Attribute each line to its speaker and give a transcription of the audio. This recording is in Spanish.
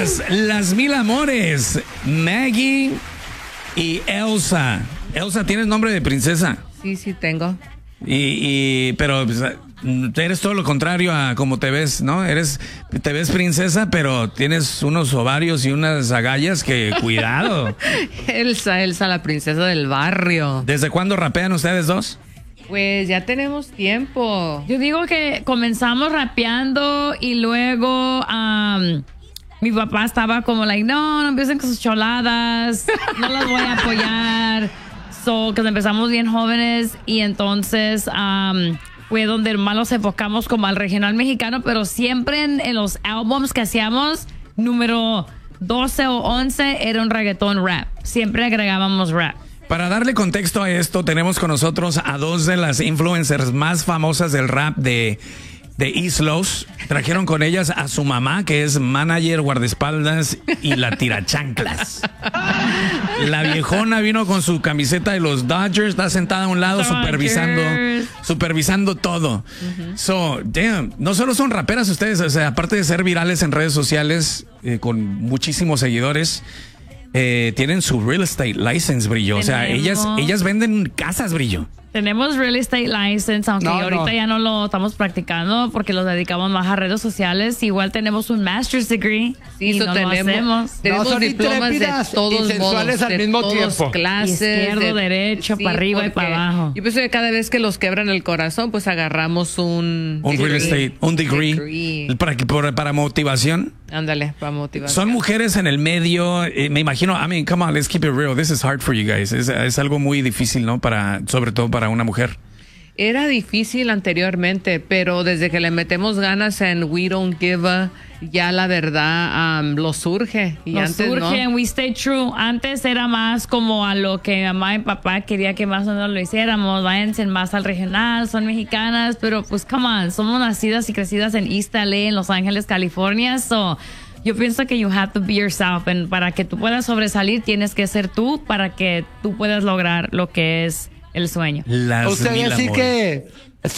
Speaker 1: las mil amores, Maggie y Elsa. Elsa, ¿tienes nombre de princesa?
Speaker 2: Sí, tengo.
Speaker 1: Pero pues, eres todo lo contrario a como te ves, ¿no? Te ves princesa, pero tienes unos ovarios y unas agallas que cuidado.
Speaker 2: Elsa, la princesa del barrio.
Speaker 1: ¿Desde cuándo rapean ustedes dos?
Speaker 2: Pues ya tenemos tiempo.
Speaker 3: Yo digo que comenzamos rapeando y luego mi papá estaba como like, no empiecen con sus choladas, no las voy a apoyar. Que empezamos bien jóvenes y entonces fue donde más nos enfocamos como al regional mexicano, pero siempre en los álbums que hacíamos, número 12 o 11 era un reggaetón rap. Siempre agregábamos rap.
Speaker 1: Para darle contexto a esto, tenemos con nosotros a dos de las influencers más famosas del rap de East Los. Trajeron con ellas a su mamá, que es manager, guardaespaldas y la tirachanclas. La viejona vino con su camiseta de los Dodgers, está sentada a un lado supervisando todo. So, damn, no solo son raperas ustedes, o sea, aparte de ser virales en redes sociales, con muchísimos seguidores, tienen su real estate license, Brillo. O sea, ellas venden casas, Brillo.
Speaker 3: Tenemos real estate license, aunque ahorita ya no lo estamos practicando porque los dedicamos más a redes sociales. Igual tenemos un master's degree.
Speaker 2: Sí, eso tenemos diplomas de todos modos,
Speaker 4: al mismo tiempo.
Speaker 2: Clases,
Speaker 3: izquierdo, derecho, para arriba y para abajo.
Speaker 2: Yo pienso que cada vez que los quebran el corazón, pues agarramos un
Speaker 1: real estate, un degree. Para motivación.
Speaker 2: Ándale, para motivación.
Speaker 1: Son mujeres en el medio, me imagino, come on, let's keep it real. This is hard for you guys. Es algo muy difícil, ¿no? Sobre todo para una mujer.
Speaker 2: Era difícil anteriormente, pero desde que le metemos ganas en We Don't Give a, ya la verdad lo surge. Y
Speaker 3: nos
Speaker 2: antes
Speaker 3: surge,
Speaker 2: no.
Speaker 3: We Stay True. Antes era más como a lo que mamá y papá quería que más o menos lo hiciéramos. Váyanse más al regional, son mexicanas, pero pues come on, somos nacidas y crecidas en East LA, en Los Ángeles, California, so yo pienso que you have to be yourself, and para que tú puedas sobresalir tienes que ser tú para que tú puedas lograr lo que es el sueño.
Speaker 4: Usted así que